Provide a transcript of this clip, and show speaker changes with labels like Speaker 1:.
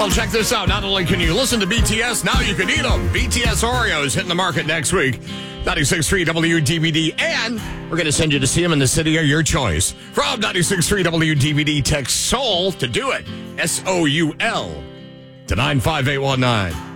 Speaker 1: Well, check this out. Not only can you listen to BTS, now you can eat them. BTS Oreos hitting the market next week. 96.3 WDVD, and we're going to send you to see them in the city of your choice. From 96.3 WDVD, text SOUL to do it. SOUL to 95819.